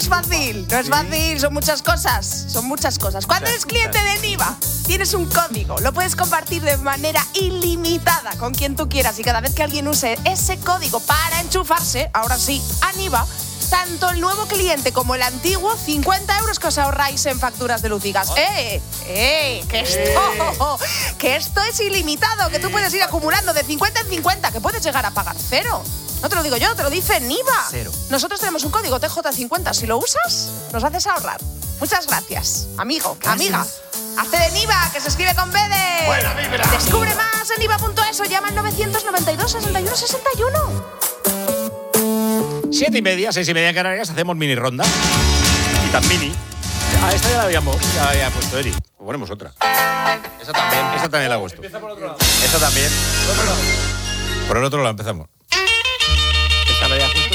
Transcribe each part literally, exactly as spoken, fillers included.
es fácil, no es fácil, son muchas cosas, son muchas cosas. Cuando eres cliente de Niva, tienes un código, lo puedes compartir de manera ilimitada con quien tú quieras y cada vez que alguien use ese código para enchufarse, ahora sí, a Niva, tanto el nuevo cliente como el antiguo, cincuenta euros que os ahorráis en facturas de luz y gas. Oh. ¡Eh! ¡Eh! Que esto, que esto es ilimitado, que tú puedes ir acumulando de cincuenta en cincuenta, que puedes llegar a pagar cero. No te lo digo yo, te lo dice Niva. Cero. Nosotros tenemos un código T J cincuenta. Si lo usas, nos haces ahorrar. Muchas gracias, amigo, gracias. Amiga. Hazte de Niva, que se escribe con B de... Buena vibra. Descubre más en niva punto es o llama al novecientos noventa y dos, sesenta y uno, sesenta y uno. Siete y media, seis y media en Canarias, hacemos mini ronda. Y tan mini. Ah, esta ya la habíamos, ya la había puesto Eri. Pues ponemos otra. Esa también, esa también la he puesto. Empieza por otro lado. Esa también. Por otro lado. Por el otro lado empezamos. Esta la había puesto.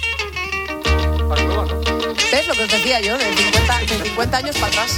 ¿Ves lo que os decía yo? De cincuenta, de cincuenta años para atrás.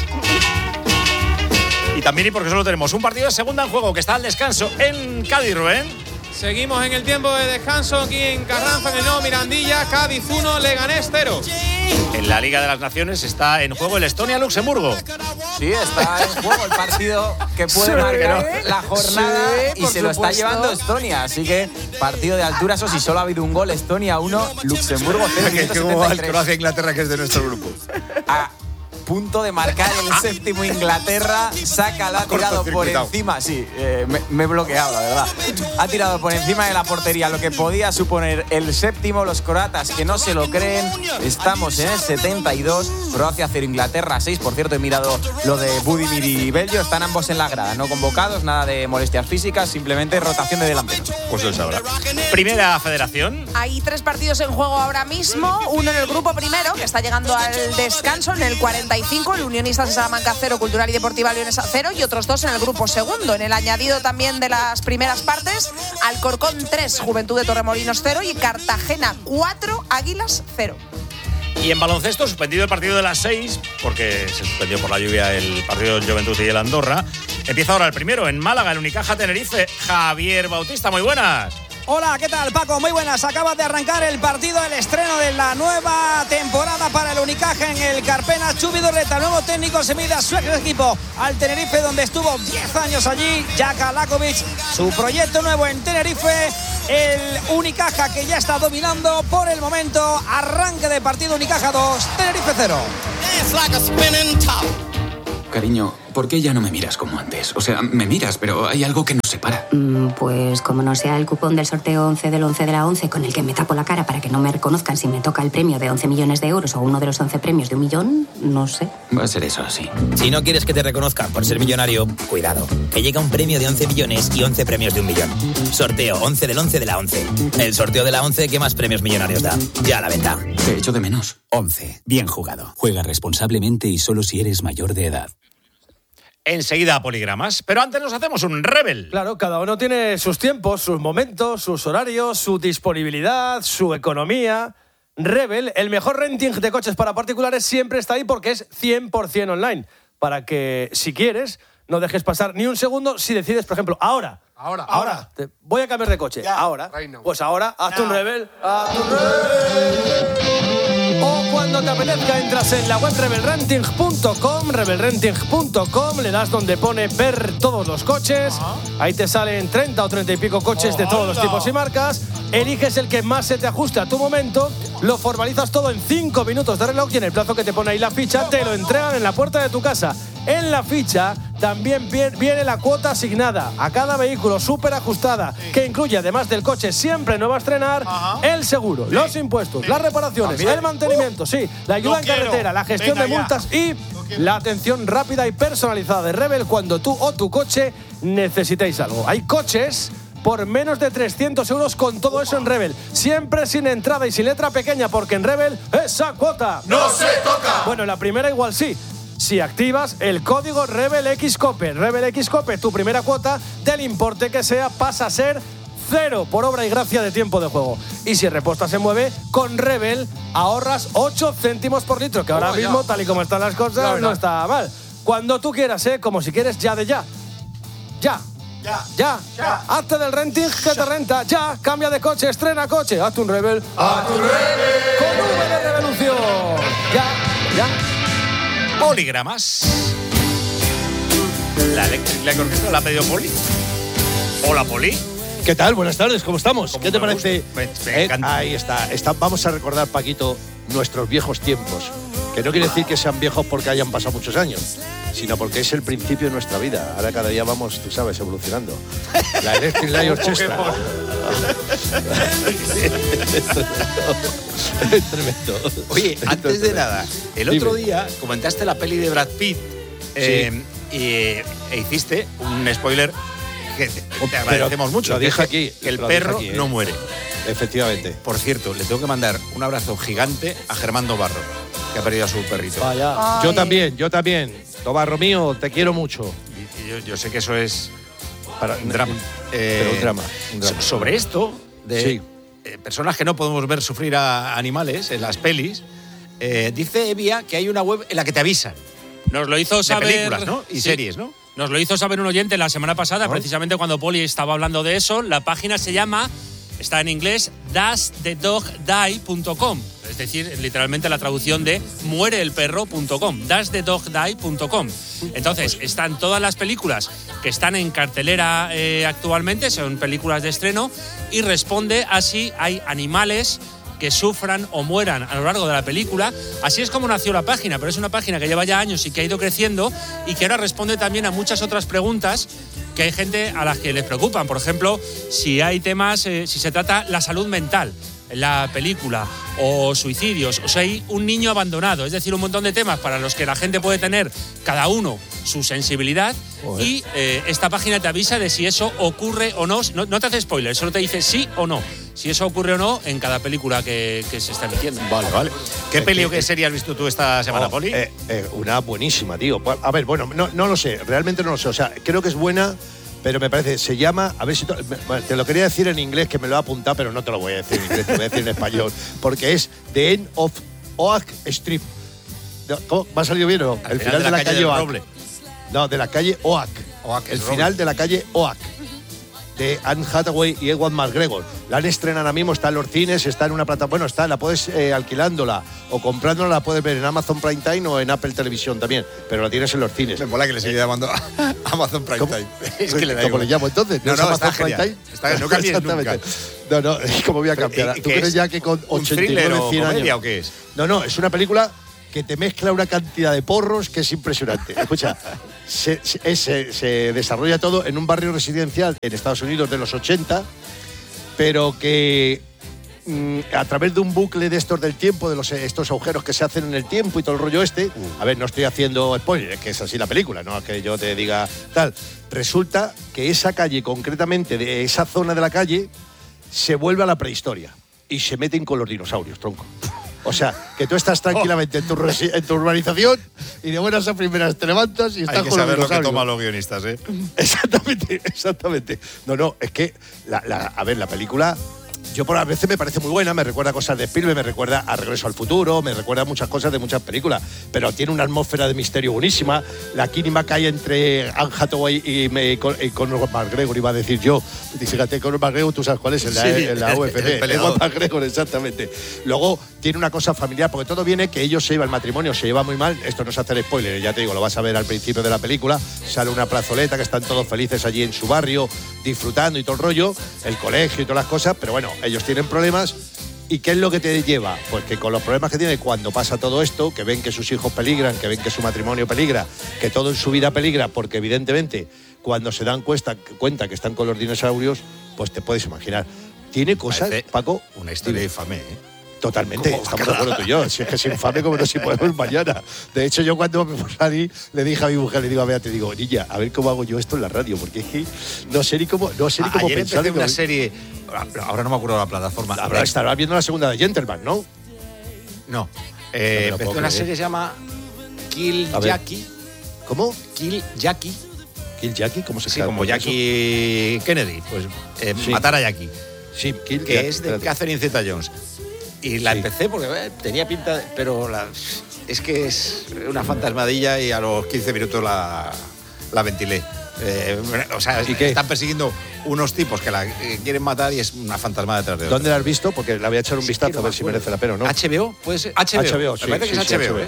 Y también porque solo tenemos un partido de segunda en juego que está al descanso en Cádiz, Rubén. Seguimos en el tiempo de descanso aquí en Carranza, en el nuevo Mirandilla. Cádiz uno, Leganés cero. En la Liga de las Naciones está en juego el Estonia-Luxemburgo. Sí, está en juego el partido que puede sí, marcar ¿no? la jornada sí, y se supuesto. Lo está llevando Estonia. Así que partido de altura, eso sí, solo ha habido un gol. Estonia uno, Luxemburgo cero. Que como el Croacia-Inglaterra, que es de nuestro grupo. A punto de marcar el ah. séptimo Inglaterra, saca, la ha tirado por encima. Sí, eh, me, me he bloqueado, la verdad. Ha tirado por encima de la portería lo que podía suponer el séptimo. Los croatas que no se lo creen. Estamos en el setenta y dos. Croacia cero, Inglaterra seis. Por cierto, he mirado lo de Budimir y Bello. Están ambos en la grada, no convocados, nada de molestias físicas, simplemente rotación de delanteros. Pues él sabrá. Primera Federación. Hay tres partidos en juego ahora mismo. Uno en el grupo primero, que está llegando al descanso en el cuarenta y cinco, el Unionistas de Salamanca cero, Cultural y Deportiva Leonesa cero, y otros dos en el grupo segundo. En el añadido también de las primeras partes, Alcorcón tres, Juventud de Torremolinos cero y Cartagena cuatro, Águilas cero. Y en baloncesto, suspendido el partido de las seis, porque se suspendió por la lluvia el partido del Juventud y el Andorra. Empieza ahora el primero en Málaga, el Unicaja Tenerife. Javier Bautista, muy buenas. Hola, ¿qué tal, Paco? Muy buenas. Acaba de arrancar el partido, el estreno de la nueva temporada para el Unicaja en el Carpena. Chubi Dorreta, nuevo técnico, se mide a su equipo al Tenerife, donde estuvo diez años allí. Jaka Lakovic, su proyecto nuevo en Tenerife. El Unicaja que ya está dominando por el momento. Arranque de partido, Unicaja dos, Tenerife cero. Cariño, ¿por qué ya no me miras como antes? O sea, me miras, pero hay algo que nos separa. Mm, pues como no sea el cupón del sorteo once del once de la once con el que me tapo la cara para que no me reconozcan si me toca el premio de once millones de euros o uno de los once premios de un millón, no sé. Va a ser eso, sí. Si no quieres que te reconozcan por ser millonario, cuidado, que llega un premio de once millones y once premios de un millón. Sorteo once del once de la once. El sorteo de la once que más premios millonarios da. Ya a la venta. Te echo de menos. once. Bien jugado. Juega responsablemente y solo si eres mayor de edad. Enseguida poligramas, pero antes nos hacemos un Rebel. Claro, cada uno tiene sus tiempos, sus momentos, sus horarios, su disponibilidad, su economía. Rebel, el mejor renting de coches para particulares, siempre está ahí porque es cien por ciento online. Para que, si quieres, no dejes pasar ni un segundo si decides, por ejemplo, ahora. Ahora, ahora. ahora. Te voy a cambiar de coche. Ya, ahora. right now. Pues ahora, hazte Now. un Rebel. Hazte un Rebel. O cuando te apetezca, entras en la web rebel renting punto com, rebel renting punto com, le das donde pone ver todos los coches. Uh-huh. Ahí te salen treinta o treinta y pico coches oh, de todos hola. los tipos y marcas. Eliges el que más se te ajuste a tu momento, lo formalizas todo en cinco minutos de reloj y en el plazo que te pone ahí la ficha, te lo entregan en la puerta de tu casa. En la ficha también viene la cuota asignada a cada vehículo, súper ajustada, sí. que incluye, además del coche siempre nuevo a estrenar, Ajá. el seguro, sí. los impuestos, sí. las reparaciones, ¿También? el mantenimiento, uh, sí, la ayuda en quiero. carretera, la gestión Venga, de multas ya. y la atención rápida y personalizada de Rebel cuando tú o tu coche necesitéis algo. Hay coches por menos de trescientos euros con todo eso en Rebel. Siempre sin entrada y sin letra pequeña, porque en Rebel esa cuota ¡no se toca! Bueno, la primera igual sí. Si activas el código RebelXCOPE, RebelXCOPE, tu primera cuota, del importe que sea, pasa a ser cero por obra y gracia de tiempo de juego. Y si reposta se mueve, con Rebel ahorras ocho céntimos por litro, que ahora oh, mismo, tal y como están las cosas, no está mal. Cuando tú quieras, ¿eh? Como si quieres ya de ya. Ya. Ya. Ya. ya. Hazte del renting que te renta. Ya. Cambia de coche, estrena coche. Hazte un Rebel. ¡A tu Rebel! Con V de Revolución. Ya ¿Ya? Poligramas. La Electric Light Orchestra la ha pedido Poli. Hola, Poli. ¿Qué tal? Buenas tardes, ¿cómo estamos? ¿Cómo ¿Qué te me parece? gusta? Me- me Eh, encanta. ahí está, está. Vamos a recordar, Paquito, nuestros viejos tiempos. Que no quiere decir que sean viejos porque hayan pasado muchos años, sino porque es el principio de nuestra vida. Ahora cada día vamos, tú sabes, evolucionando. La Electric Light Orchestra. Es tremendo. Oye, antes de nada, el otro Dime. día comentaste la peli de Brad Pitt eh, y, e hiciste un spoiler que te, te agradecemos mucho. Lo que dije es que- aquí. Que el lo dije perro aquí, ¿eh? no muere. Efectivamente. Por cierto, le tengo que mandar un abrazo gigante a Germán Barro, que ha perdido a su perrito. Vaya. Yo también, yo también. Tobarro mío, te quiero mucho. Y, y yo, yo sé que eso es Para, un drama. Pero Eh, un drama, un drama. so- Sobre esto, de Sí. eh, personas que no podemos ver sufrir a animales en las pelis, eh, dice Evia que hay una web en la que te avisan. Nos lo hizo De saber. películas, ¿no? Y Sí. series, ¿no? Nos lo hizo saber un oyente la semana pasada, precisamente cuando Poli estaba hablando de eso. La página se llama, está en inglés, does the dog die punto com. Es decir, literalmente la traducción de muere el perro punto com. does the dog die punto com. Entonces, están todas las películas que están en cartelera eh, actualmente, son películas de estreno, y responde a si hay animales que sufran o mueran a lo largo de la película. Así es como nació la página, pero es una página que lleva ya años y que ha ido creciendo y que ahora responde también a muchas otras preguntas que hay gente a las que les preocupan. Por ejemplo, si hay temas, eh, si se trata la salud mental en la película, o suicidios, o si hay un niño abandonado, es decir, un montón de temas para los que la gente puede tener cada uno su sensibilidad. Joder. Y eh, esta página te avisa de si eso ocurre o no. No, no te hace spoiler, solo te dice sí o no. Si eso ocurre o no en cada película que, que se está emitiendo. Vale, vale. ¿Qué Es peli que- o qué serie has visto tú esta semana, Oh, Poli? eh, eh, una buenísima, tío. A ver, bueno, no, no lo sé, realmente no lo sé. O sea, creo que es buena, pero me parece, se llama, a ver si to- me- bueno, te lo quería decir en inglés, que me lo he apuntado, pero no te lo voy a decir en inglés, te lo voy a decir en español, porque es The End of Oak Street. No, ¿Cómo? ¿Me ha salido bien o no? Al final de la calle del Oak. Roble. No, de la calle Oak. Oak, El el final Roble. de la calle Oak. De Anne Hathaway y Ewan McGregor. La han estrenado ahora mismo, está en los cines, está en una plataforma. Bueno, está, la puedes eh, alquilándola o comprándola, la puedes ver en Amazon Prime Time o en Apple Televisión también, pero la tienes en los cines. Me mola que le sigue llamando a Amazon Prime ¿Cómo? Time. Es que le da ¿Cómo igual. le llamo entonces? No, es no, Amazon está Prime genial. Time? Está- no cambies Exactamente. nunca. No, no, ¿cómo voy a cambiar? ¿Y ¿Tú qué crees es? ya que con ¿Un ochenta y thriller nueve, o cien comedia años? o qué es? No, no, es una película que te mezcla una cantidad de porros que es impresionante. Escucha, se, se- se- se desarrolla todo en un barrio residencial en Estados Unidos de los ochenta, pero que mm, a través de un bucle de estos del tiempo, de los, estos agujeros que se hacen en el tiempo y todo el rollo este, a ver, no estoy haciendo spoiler, es que es así la película, no es que yo te diga tal. Resulta que esa calle, concretamente de esa zona de la calle, se vuelve a la prehistoria y se meten con los dinosaurios, tronco. O sea, que tú estás tranquilamente en tu, resi- en tu urbanización y de buenas a primeras te levantas y estás Hay que con los saber lo que dinosaurios. toman los guionistas, ¿eh? Exactamente, exactamente. No, no, es que, la, la- a ver, la película, yo por a veces me parece muy buena, me recuerda a cosas de Spielberg, me recuerda a Regreso al Futuro, me recuerda a muchas cosas de muchas películas, pero tiene una atmósfera de misterio buenísima. La química que hay entre Anne Hathaway y, me, con, y Conor McGregor, iba a decir yo. Fíjate, Conor McGregor, tú sabes cuál es, en la, Sí, en la U F el C. peleador. Ewan McGregor, exactamente. Luego tiene una cosa familiar, porque todo viene que ellos se llevan, el matrimonio se lleva muy mal. Esto no es hacer spoiler, ya te digo, lo vas a ver al principio de la película. Sale una plazoleta que están todos felices allí en su barrio, disfrutando y todo el rollo, el colegio y todas las cosas, pero bueno, ellos tienen problemas. ¿Y qué es lo que te lleva? Pues que con los problemas que tiene cuando pasa todo esto, que ven que sus hijos peligran, que ven que su matrimonio peligra, que todo en su vida peligra, porque evidentemente cuando se dan cuenta, cuenta que están con los dinosaurios, pues te puedes imaginar. Tiene cosas, Parece Paco. Una historia dime. infame, ¿eh? Totalmente, ¿Cómo? estamos de acuerdo tú y yo. Si es que es infame como no se puede ver mañana. De hecho, yo cuando me salí, le dije a mi mujer, le digo a Beatriz, digo, niña, a ver cómo hago yo esto en la radio, porque es que no sé ni cómo, no sé ni cómo Ayer pensar. empecé en una lo- serie, ahora no me acuerdo la plataforma. Ahora estarás viendo la segunda de Gentleman, ¿no? No. No Eh, me lo empecé puedo una creer. serie que se llama Kill A ver. Jackie. ¿Cómo? Kill Jackie. Kill Jackie, ¿cómo se Sí, llama? como Jackie Kennedy. Pues eh, Sí. matar a Jackie. Sí, Kill Que Jackie, es de espérate. Catherine Zeta-Jones. Y la Sí. empecé porque eh, tenía pinta, de- pero la- es que es una fantasmadilla y a los quince minutos la, la ventilé. Eh, o sea, ¿Y qué? están persiguiendo unos tipos que la eh, quieren matar y es una fantasma detrás de otra. ¿Dónde la has visto? Porque la voy a echar un Es vistazo que no a ver me si acuerdo. merece la pena o no. H B O, puede ser. H B O, H B O, me sí, parece que sí, es sí, H B O, H B O. ¿eh?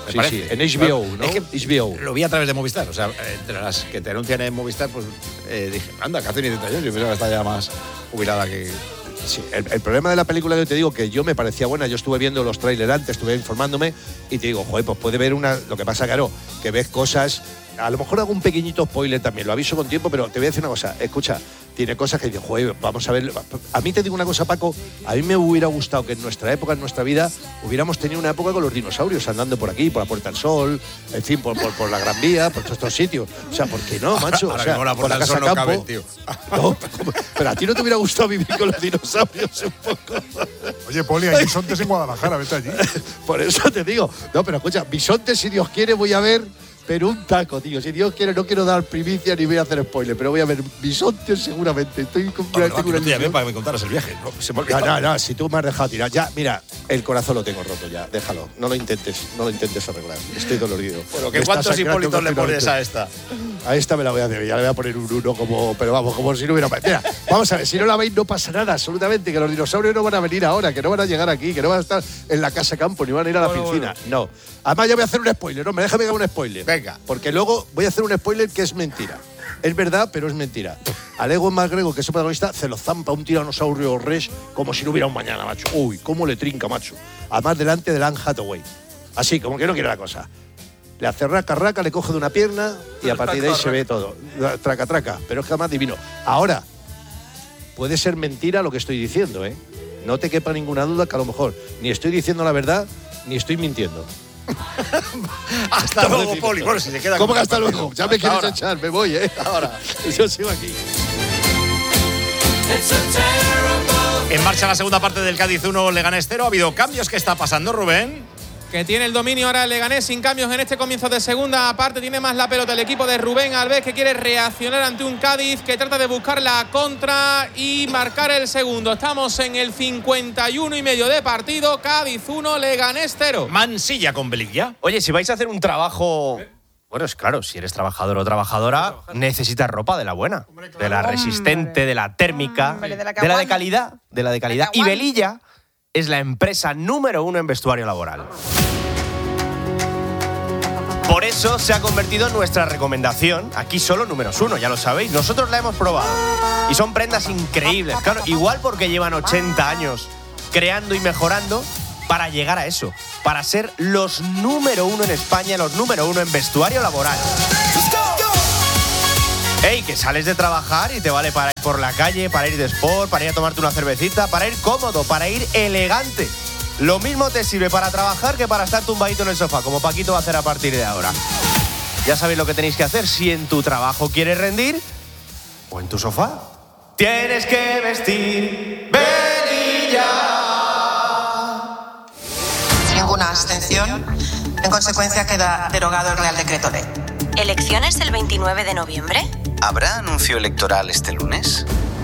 me sí, parece. sí, en H B O, ¿no? Es que H B O. lo vi a través de Movistar. O sea, entre las que te anuncian en Movistar, pues eh, dije, anda, Catherine Zeta-Jones. Yo pensaba que está ya más jubilada que. Sí, el, el problema de la película, yo te digo que yo me parecía buena. Yo estuve viendo los trailers antes, estuve informándome y te digo, joder, pues puede ver una. Lo que pasa, claro, que ves cosas. A lo mejor hago un pequeñito spoiler también, lo aviso con tiempo, pero te voy a decir una cosa. Escucha, tiene cosas que digo, joder, vamos a ver. A mí te digo una cosa, Paco, a mí me hubiera gustado que en nuestra época, en nuestra vida, hubiéramos tenido una época con los dinosaurios andando por aquí, por la Puerta del Sol, en fin, por, por, por la Gran Vía, por todos estos sitios. O sea, ¿por qué no, macho? Ahora o sea, que no, la por la Puerta del Casa Sol no Campo. cabe, tío. No, pero a ti no te hubiera gustado vivir con los dinosaurios un poco. Oye, Poli, hay bisontes en Guadalajara, vete allí. Por eso te digo. No, pero escucha, bisontes, si Dios quiere, voy a ver. Pero un taco, tío. Si Dios quiere, no quiero dar primicia ni voy a hacer spoiler, pero voy a ver bisontes seguramente. Estoy con No, no, no, no te llamé para que me contaras el viaje. No, sé por qué no, está- no, no, si tú me has dejado tirar. Ya, mira, el corazón lo tengo roto ya. Déjalo. No lo intentes, no lo intentes arreglar. Estoy dolorido. Bueno, Me ¿que está ¿cuántos sangrando Hipólitos le pones continuamente. a esta? A esta me la voy a hacer, ya le voy a poner un uno como, pero vamos, como si no hubiera. Mira, vamos a ver, si no la veis no pasa nada, absolutamente, que los dinosaurios no van a venir ahora, que no van a llegar aquí, que no van a estar en la casa campo, ni van a ir a la Bueno, piscina. No. Además, ya voy a hacer un spoiler, no, me déjame que haga un spoiler. Venga. Porque luego voy a hacer un spoiler que es mentira. Es verdad, pero es mentira. Al Ewan McGregor, que es el protagonista, se lo zampa un tiranosaurio rex como si no hubiera un mañana, macho. Uy, cómo le trinca, macho. Además, delante de Anne Hathaway. Así, como que no quiere la cosa. Le hace raca, raca, le coge de una pierna y a partir de ahí se ve todo. Traca, traca. Pero es que además divino. Ahora, puede ser mentira lo que estoy diciendo, ¿eh? No te quepa ninguna duda que a lo mejor ni estoy diciendo la verdad ni estoy mintiendo. Hasta luego, Poli. Bueno, si se queda ¿Cómo con que el hasta partido. luego? Ya me Hasta quieres ahora. echar, me voy, ¿eh? Ahora. Yo sigo aquí. En marcha la segunda parte del Cádiz uno, Leganés cero. Ha habido cambios. ¿Qué está pasando, Rubén? Que tiene el dominio ahora el Leganés sin cambios en este comienzo de segunda parte. Tiene más la pelota el equipo de Rubén Alves, que quiere reaccionar ante un Cádiz que trata de buscar la contra y marcar el segundo. Estamos en el cincuenta y uno y medio de partido. Cádiz uno, Leganés cero. Mansilla con Belilla. Oye, si vais a hacer un trabajo... Bueno, es claro, si eres trabajador o trabajadora, necesitas ropa de la buena. De la resistente, de la térmica, Hombre, de la que de la de aguanta. calidad. De la de calidad. Y Belilla es la empresa número uno en vestuario laboral. Por eso se ha convertido en nuestra recomendación. Aquí solo números uno, ya lo sabéis. Nosotros la hemos probado. Y son prendas increíbles. Claro, igual porque llevan ochenta años creando y mejorando para llegar a eso. Para ser los número uno en España, los número uno en vestuario laboral. Ey, que sales de trabajar y te vale para ir por la calle, para ir de sport, para ir a tomarte una cervecita, para ir cómodo, para ir elegante. Lo mismo te sirve para trabajar que para estar tumbadito en el sofá, como Paquito va a hacer a partir de ahora. Ya sabéis lo que tenéis que hacer si en tu trabajo quieres rendir o en tu sofá. Tienes que vestir Belilla. Ninguna abstención. En consecuencia, queda derogado el Real Decreto Ley. ¿Elecciones el veintinueve de noviembre? ¿Habrá anuncio electoral este lunes?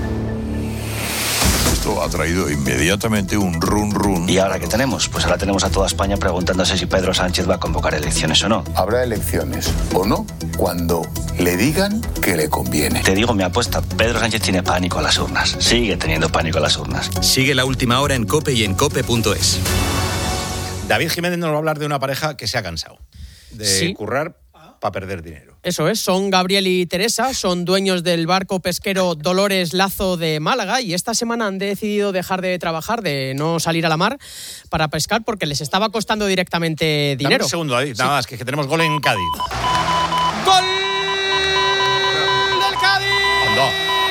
Esto ha traído inmediatamente un run run. ¿Y ahora qué tenemos? Pues ahora tenemos a toda España preguntándose si Pedro Sánchez va a convocar elecciones o no. Habrá elecciones o no cuando le digan que le conviene. Te digo mi apuesta, Pedro Sánchez tiene pánico a las urnas. Sigue teniendo pánico a las urnas. Sigue La Última Hora en COPE y en cope punto es. David Jiménez nos va a hablar de una pareja que se ha cansado de Sí. currar para perder dinero. Eso es, son Gabriel y Teresa, son dueños del barco pesquero Dolores Lazo de Málaga y esta semana han decidido dejar de trabajar, de no salir a la mar para pescar porque les estaba costando directamente dinero. Dame un segundo, David, Sí. nada más, que, que tenemos gol en Cádiz. ¡Gol del Cádiz! Anda.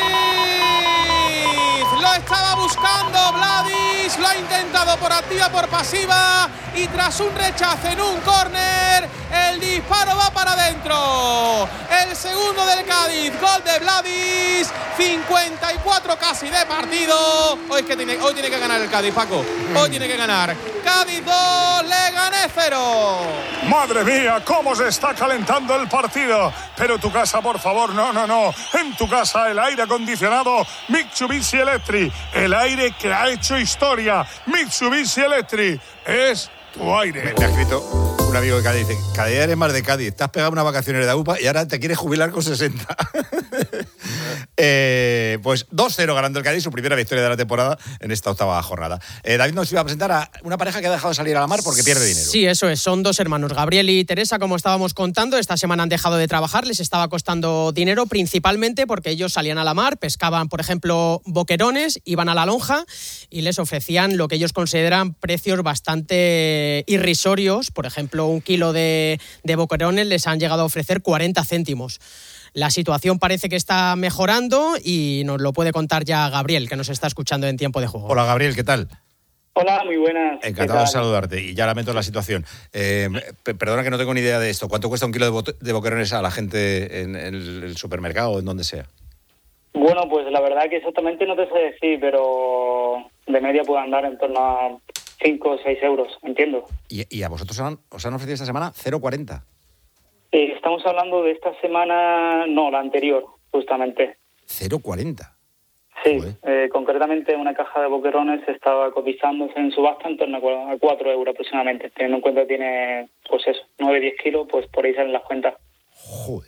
Lo estaba buscando Vladis, lo ha intentado por activa, por pasiva y tras un rechazo en un córner, el disparo va para adentro. El segundo del Cádiz, gol de Vladis, cincuenta y cuatro casi de partido. Hoy, es que tiene, hoy tiene que ganar el Cádiz, Paco. Hoy tiene que ganar. Cádiz dos, Leganés cero. Madre mía, cómo se está calentando el partido. Pero tu casa, por favor, no, no, no. En tu casa el aire acondicionado Mitsubishi Electric. El aire que ha hecho historia. Mitsubishi Electric es tu aire. Me ha escrito un amigo de Cádiz, dice, cada día eres más de Cádiz, te has pegado unas vacaciones de A U P A y ahora te quieres jubilar con sesenta. Eh, pues dos cero ganando el Cádiz, su primera victoria de la temporada en esta octava jornada. Eh, David nos iba a presentar a una pareja que ha dejado de salir a la mar porque pierde dinero. Sí, eso es. Son dos hermanos, Gabriel y Teresa, como estábamos contando. Esta semana han dejado de trabajar, les estaba costando dinero, principalmente porque ellos salían a la mar, pescaban, por ejemplo, boquerones, iban a la lonja y les ofrecían lo que ellos consideran precios bastante irrisorios. Por ejemplo, un kilo de, de boquerones les han llegado a ofrecer cuarenta céntimos. La situación parece que está mejorando y nos lo puede contar ya Gabriel, que nos está escuchando en Tiempo de Juego. Hola, Gabriel, ¿qué tal? Hola, muy buenas. Encantado de saludarte y ya lamento la situación. Eh, p- perdona que no tengo ni idea de esto. ¿Cuánto cuesta un kilo de, bot- de boquerones a la gente en, en el supermercado o en donde sea? Bueno, pues la verdad que exactamente no te sé decir, pero de media puede andar en torno a cinco o seis euros, entiendo. ¿Y, y a vosotros os han, os han ofrecido esta semana cero coma cuarenta? Eh, estamos hablando de esta semana, no, la anterior, justamente. cero coma cuarenta. Sí, eh, concretamente una caja de boquerones estaba cotizándose en subasta en torno a cuatro euros aproximadamente. Teniendo en cuenta que tiene, pues eso, nueve a diez kilos, pues por ahí salen las cuentas. Joder.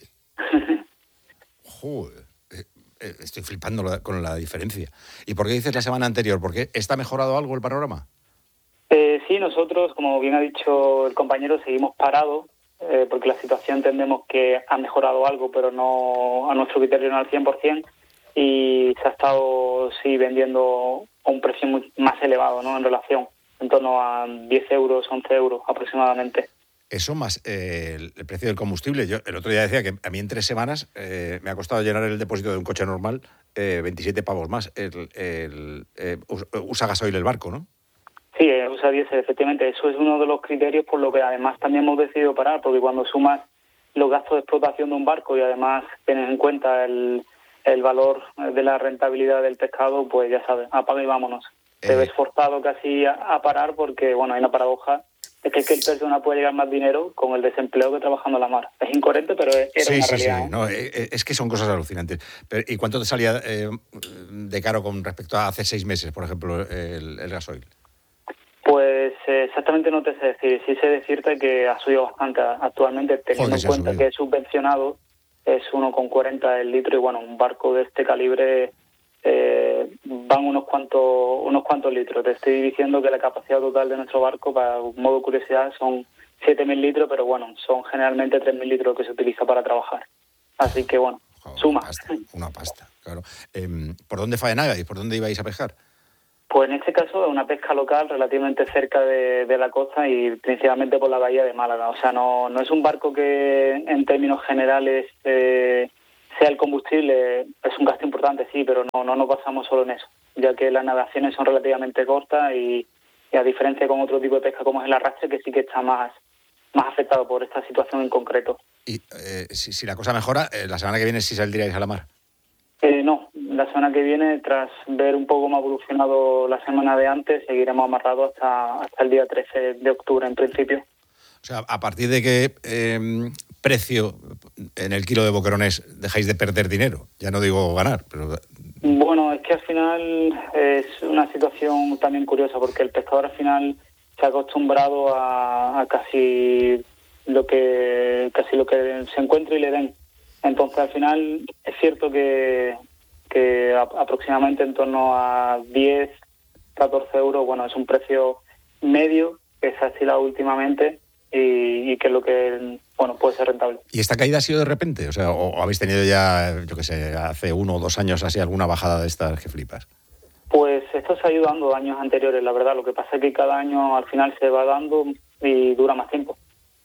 Joder. Eh, eh, estoy flipando la- con la diferencia. ¿Y por qué dices la semana anterior? ¿Por qué está mejorado algo el panorama? Eh, sí, nosotros, como bien ha dicho el compañero, seguimos parados, eh, porque la situación entendemos que ha mejorado algo, pero no a nuestro criterio no al cien por ciento, y se ha estado, sí, vendiendo a un precio muy, más elevado, ¿no?, en relación, en torno a diez euros, once euros aproximadamente. Eso más eh, el, el precio del combustible. Yo el otro día decía que a mí en tres semanas eh, me ha costado llenar el depósito de un coche normal eh, veintisiete pavos más. El, el, eh, usa gasoil el barco, ¿no? Sí, eh, usa diésel, efectivamente. Eso es uno de los criterios por lo que además también hemos decidido parar, porque cuando sumas los gastos de explotación de un barco y además tienes en cuenta el, el valor de la rentabilidad del pescado, pues ya sabes, apaga y vámonos. Eh. Te ves forzado casi a, a parar porque, bueno, hay una paradoja, es que, es que el persona puede llegar más dinero con el desempleo que trabajando en la mar. Es incoherente, pero es, era Sí, una sí, realidad. sí. ¿eh? No, eh, eh, es que son cosas alucinantes. Pero, ¿y cuánto te salía eh, de caro con respecto a hace seis meses, por ejemplo, el, el gasoil? Pues eh, exactamente no te sé decir. Sí sé decirte que ha subido bastante actualmente, teniendo Joder, en se ha cuenta subido. que es subvencionado, es uno coma cuarenta el litro y bueno, un barco de este calibre eh, van unos cuantos unos cuantos litros. Te estoy diciendo que la capacidad total de nuestro barco, para un modo de curiosidad, son siete mil litros, pero bueno, son generalmente tres mil litros que se utiliza para trabajar. Así que bueno, Joder, suma. Pasta, una pasta, claro. Eh, ¿Por dónde faenabais? ¿Por dónde ibais a pescar? Pues en este caso es una pesca local relativamente cerca de, de la costa y principalmente por la bahía de Málaga. O sea, no, no es un barco que en términos generales eh, sea el combustible, es un gasto importante, sí, pero no, no nos basamos solo en eso, ya que las navegaciones son relativamente cortas y, y a diferencia con otro tipo de pesca como es el arrastre, que sí que está más, más afectado por esta situación en concreto. Y eh, si, si la cosa mejora, eh, la semana que viene sí saldríais a la mar. Eh, no, la semana que viene, tras ver un poco cómo ha evolucionado la semana de antes, seguiremos amarrados hasta, hasta el día trece de octubre en principio. O sea, ¿a partir de qué eh, precio en el kilo de boquerones dejáis de perder dinero? Ya no digo ganar, pero... Bueno, es que al final es una situación también curiosa porque el pescador al final se ha acostumbrado a, a casi lo que casi lo que se encuentre y le den. Entonces al final es cierto que, que a, aproximadamente en torno a diez, catorce euros, bueno, es un precio medio que se ha oscilado últimamente y, y que es lo que, bueno, puede ser rentable. ¿Y esta caída ha sido de repente? O sea, ¿o habéis tenido ya, yo qué sé, hace uno o dos años así alguna bajada de estas que flipas? Pues esto se ha ido dando años anteriores, la verdad. Lo que pasa es que cada año al final se va dando y dura más tiempo.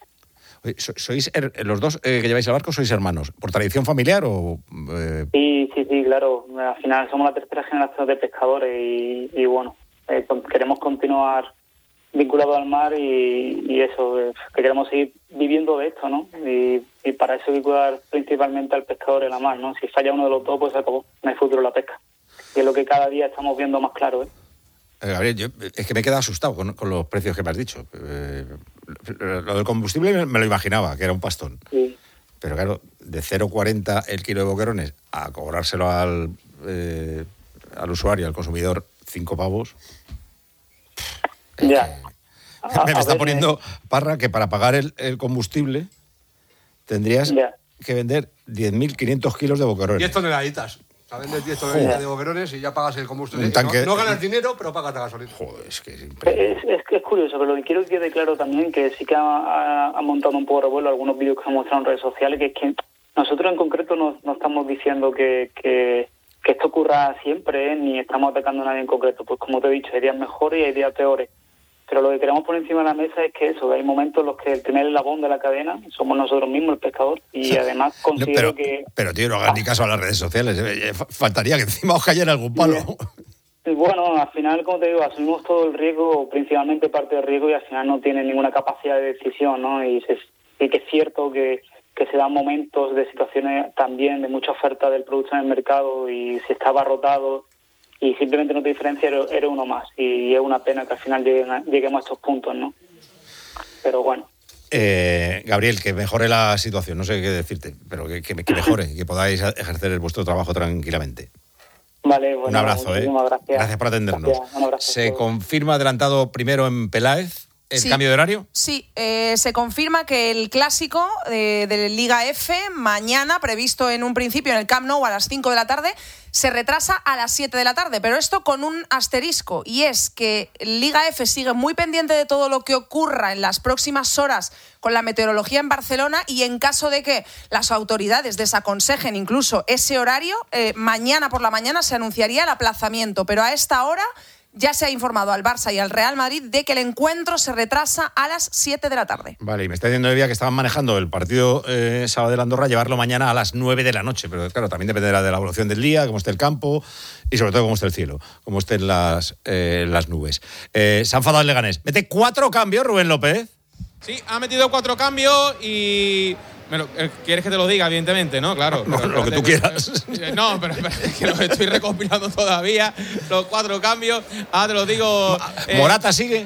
Oye, so- ¿Sois her- los dos eh, que lleváis el barco, sois hermanos? ¿Por tradición familiar o...? Eh, Sí, sí, sí, claro. Al final somos la tercera generación de pescadores y, y bueno, eh, con- queremos continuar vinculados al mar y, y eso, eh, que queremos seguir viviendo de esto, ¿no? Y, y para eso vincular principalmente al pescador en la mar, ¿no? Si falla uno de los dos, pues se acabó, no hay futuro en la pesca. Y es lo que cada día estamos viendo más claro, ¿eh? eh, Gabriel, yo, es que me he quedado asustado con, con los precios que me has dicho. Eh, lo del combustible me, me lo imaginaba, que era un pastón. Sí. Pero claro, de cero coma cuarenta el kilo de boquerones a cobrárselo al, eh, al usuario, al consumidor, cinco pavos. Ya. A- me a está ver, poniendo, Parra, que para pagar el, el combustible tendrías Ya. que vender diez mil quinientos kilos de boquerones. diez toneladitas. La vendes diez toneladas de boquerones y ya pagas el combustible. Un tanque- No, no ganas dinero, pero pagas la gasolina. Joder, es que es Es, es que es curioso, pero lo que quiero que quede claro también que sí que ha, ha, ha montado un poco de revuelo algunos vídeos que han mostrado en redes sociales, que es que nosotros en concreto no, no estamos diciendo que, que, que esto ocurra siempre, ¿eh? Ni estamos atacando a nadie en concreto. Pues como te he dicho, hay días mejores y hay días peores. Pero lo que queremos poner encima de la mesa es que eso, que hay momentos en los que el primer eslabón de la cadena somos nosotros mismos, el pescador, y además considero pero, que... pero, tío, no hagas ni caso a las redes sociales. eh, Faltaría que encima os cayera algún palo. Y bueno, al final, como te digo, asumimos todo el riesgo, principalmente parte del riesgo, y al final no tienen ninguna capacidad de decisión, ¿no? Y, se, y que es cierto que, que se dan momentos de situaciones también de mucha oferta del producto en el mercado y se está abarrotado y simplemente no te diferencia, eres, eres uno más. Y es una pena que al final lleguen a- lleguemos a estos puntos, ¿no? Pero bueno. Eh, Gabriel, que mejore la situación, no sé qué decirte, pero que, que, que mejore, que podáis ejercer vuestro trabajo tranquilamente. Vale, bueno, Un abrazo, ¿eh? muchísimas gracias. Gracias por atendernos. Gracias, un abrazo. ¿Se confirma adelantado primero en Peláez el Sí. cambio de horario? Sí, eh, se confirma que el clásico de, de Liga F, mañana, previsto en un principio en el Camp Nou a las cinco de la tarde, se retrasa a las siete de la tarde, pero esto con un asterisco, y es que Liga F sigue muy pendiente de todo lo que ocurra en las próximas horas con la meteorología en Barcelona, y en caso de que las autoridades desaconsejen incluso ese horario, eh, mañana por la mañana se anunciaría el aplazamiento, pero a esta hora ya se ha informado al Barça y al Real Madrid de que el encuentro se retrasa a las siete de la tarde. Vale, y me está diciendo Evia que estaban manejando el partido eh, Sabadell-Andorra, llevarlo mañana a las nueve de la noche, pero claro, también dependerá de la evolución del día, cómo esté el campo y sobre todo cómo esté el cielo, cómo estén las, eh, las nubes. Eh, se ha enfadado el Leganés. Mete cuatro cambios, Rubén López. Sí, ha metido cuatro cambios y... me lo- eh, ¿Quieres que te lo diga, evidentemente, no? Claro. No, pero- lo que tú quieras. Eh, No, pero, pero es que los estoy recopilando todavía, los cuatro cambios. Ahora te los digo. eh, ¿Morata sigue?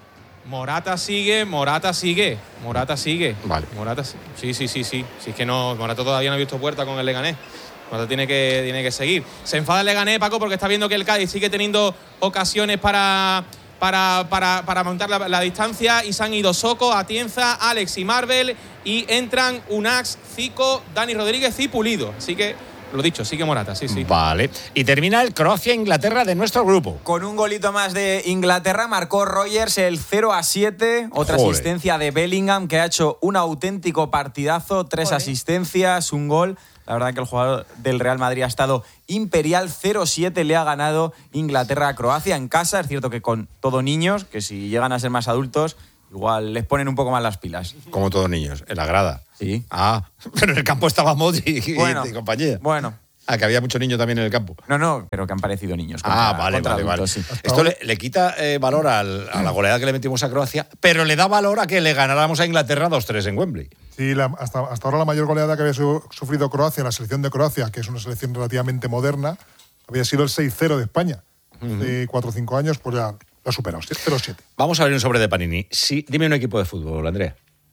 Morata sigue, Morata sigue, Morata sigue. Vale. Morata sí, sí, sí, sí, sí. Sí, es que no, Morata todavía no ha visto puerta con el Leganés. Morata tiene que, tiene que seguir. Se enfada el Leganés, Paco, porque está viendo que el Cádiz sigue teniendo ocasiones para, para, para, para montar la, la distancia y se han ido Soko, Atienza, Alex y Marvel y entran Unax, Zico, Dani Rodríguez y Pulido. Así que, lo dicho, sigue Morata, sí, sí. Vale. Y termina el Croacia-Inglaterra de nuestro grupo. Con un golito más de Inglaterra marcó Rogers el cero a siete. Otra Joder. asistencia de Bellingham, que ha hecho un auténtico partidazo. Tres Joder. asistencias, un gol. La verdad que el jugador del Real Madrid ha estado imperial. cero siete le ha ganado Inglaterra a Croacia en casa. Es cierto que con todo niños, que si llegan a ser más adultos, igual les ponen un poco más las pilas. Como todos niños, en la grada. Sí. Ah, pero en el campo estaba Modric y, Bueno, y compañía. Bueno. Ah, que había mucho niño también en el campo. No, no, pero que han parecido niños. Ah, contra- vale, contra vale, vale. adultos, sí. Esto le, le quita eh, valor al- a la goleada que le metimos a Croacia, pero le da valor a que le ganáramos a Inglaterra dos tres en Wembley. Sí, la- hasta, hasta ahora la mayor goleada que había su- sufrido Croacia, la selección de Croacia, que es una selección relativamente moderna, había sido el seis cero de España. De cuatro o cinco años, pues ya lo ha superado, cero siete. Vamos a abrir un sobre de Panini. Sí, dime un equipo de fútbol, Andrea.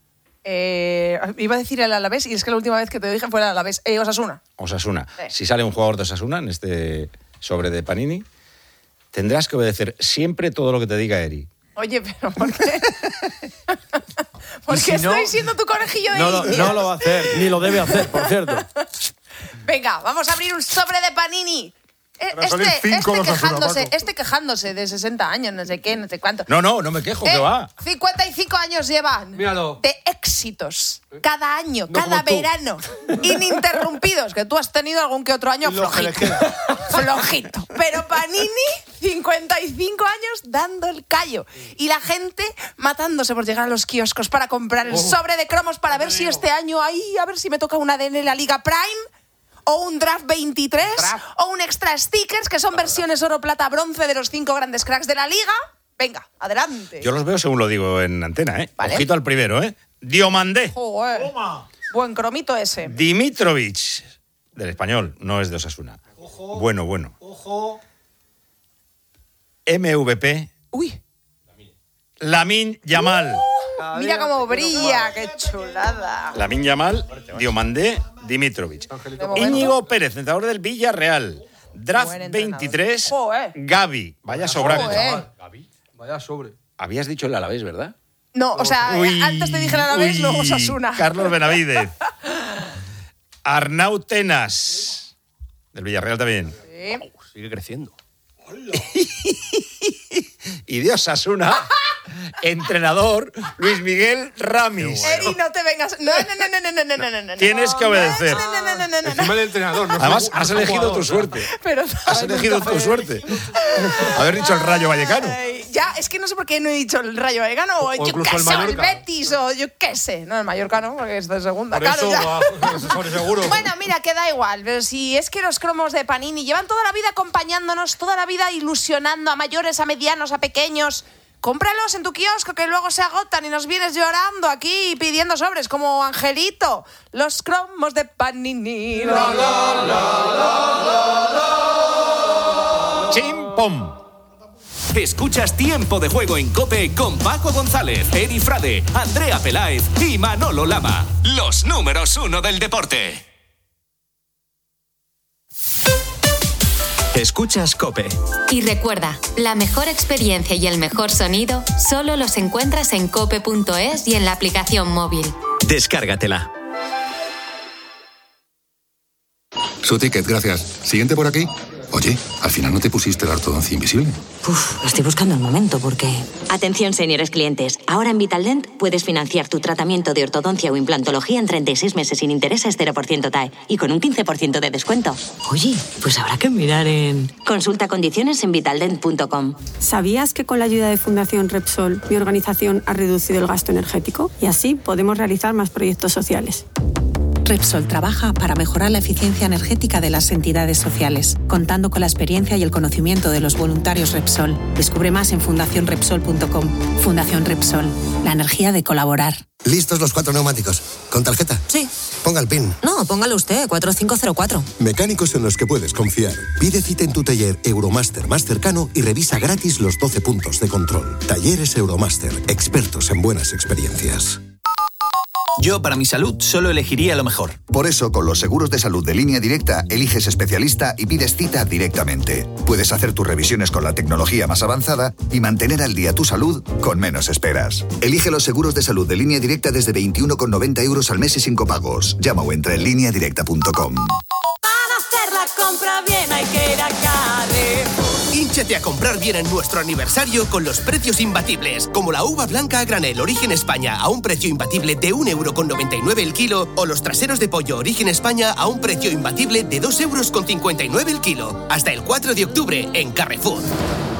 Eh, iba a decir el Alavés, y es que la última vez que te dije fue el Alavés. Eh, Osasuna. Osasuna. Sí. Si sale un jugador de Osasuna en este sobre de Panini, tendrás que obedecer siempre todo lo que te diga Eri. Oye, pero ¿por qué? Porque si no, estoy siendo tu conejillo de No, lo- indias. no lo va a hacer, ni lo debe hacer, por cierto. Venga, vamos a abrir un sobre de Panini. Eh, Van a salir Este, cinco este, de Osasuna, quejándose, Paco. este quejándose de sesenta años, no sé qué, no sé cuánto. No, no, no me quejo, que Eh, va. cincuenta y cinco años llevan Míralo. de éxitos cada año, No cada como tú. verano, ininterrumpidos, que tú has tenido algún que otro año Y los que le flojito. Flojito. Pero Panini, cincuenta y cinco años dando el callo. Y la gente matándose por llegar a los kioscos para comprar el sobre de cromos para ver si este año ahí, a ver si me toca un A D N en la Liga Prime. O un Draft veintitrés, o un Extra Stickers, que son versiones oro, plata, bronce de los cinco grandes cracks de la liga. Venga, adelante. Yo los veo según lo digo en antena, ¿eh? Vale. Ojito al primero, ¿eh? Diomandé. Joder. Buen cromito ese. Dimitrovic, del Español, no es de Osasuna. Bueno, bueno. Ojo. M V P. Uy. Lamine Yamal. Mira cómo brilla, qué chulada. Lamine Yamal, Diomandé, Dimitrovic. momento. Íñigo Pérez, entrenador del Villarreal. Draft Buen entrenador. veintitrés, Joder. Gavi. Vaya sobraco. Joder. Vaya sobre. Habías dicho el Alavés, ¿verdad? No, o sea, Uy, antes te dije la vez, uy, luego Osasuna. Carlos Benavidez. Arnau Tenas. Del Villarreal también. Sí. Sigue creciendo. Y de Osasuna, entrenador Luis Miguel Ramis. Eri, no te vengas. No, no, no, no, no, no, no, no, no. Tienes que obedecer. No, no, no, no, no, no. Encima del entrenador. No Además, soy- no has soy elegido jugador, tu suerte. Pero, Has elegido tu suerte. Haber dicho el Rayo Vallecano. Ay, ya, es que no sé por qué no he dicho el Rayo Vallecano o, O yo incluso qué el sé, o el Mallorca. Betis o yo qué sé. No, el Mallorca no, porque es de segunda. Por claro, eso, ya. va, sobre seguro. Bueno, mira, que da igual, pero si es que los cromos de Panini llevan toda la vida acompañándonos, toda la vida ilusionando a mayores, a medianos, a pequeños. Cómpralos en tu kiosco que luego se agotan y nos vienes llorando aquí pidiendo sobres como Angelito. Los cromos de Panini. La, la, la, ¡Chimpom! Escuchas Tiempo de Juego en COPE con Paco González, Eri Frade, Andrea Peláez y Manolo Lama. Los números uno del deporte. Escuchas COPE. Y recuerda, la mejor experiencia y el mejor sonido solo los encuentras en cope punto es y en la aplicación móvil. Descárgatela. Su ticket, gracias. Siguiente por aquí. Oye, al final no te pusiste la ortodoncia invisible. Uf, estoy buscando el momento porque... Atención, señores clientes. Ahora en Vitaldent puedes financiar tu tratamiento de ortodoncia o implantología en treinta y seis meses sin intereses, cero por ciento T A E y con un quince por ciento de descuento. Oye, pues habrá que mirar en... Consulta condiciones en vitaldent punto com. ¿Sabías que con la ayuda de Fundación Repsol mi organización ha reducido el gasto energético? Y así podemos realizar más proyectos sociales. Repsol trabaja para mejorar la eficiencia energética de las entidades sociales, contando con la experiencia y el conocimiento de los voluntarios Repsol. Descubre más en fundación repsol punto com. Fundación Repsol, la energía de colaborar. ¿Listos los cuatro neumáticos? ¿Con tarjeta? Sí. Ponga el PIN. No, póngalo usted, cuatro cinco cero cuatro. Mecánicos en los que puedes confiar. Pide cita en tu taller Euromaster más cercano y revisa gratis los doce puntos de control. Talleres Euromaster, expertos en buenas experiencias. Yo, para mi salud, solo elegiría lo mejor. Por eso, con los seguros de salud de Línea Directa, eliges especialista y pides cita directamente. Puedes hacer tus revisiones con la tecnología más avanzada y mantener al día tu salud con menos esperas. Elige los seguros de salud de Línea Directa desde veintiuno con noventa euros al mes y sin copagos. Llama o entra en línea directa punto com. Para hacer la compra bien hay que ir a Carrefour. Hínchate a comprar bien en nuestro aniversario con los precios imbatibles, como la uva blanca a granel Origen España a un precio imbatible de un euro con noventa y nueve el kilo, o los traseros de pollo Origen España a un precio imbatible de dos euros con cincuenta y nueve el kilo. Hasta el cuatro de octubre en Carrefour.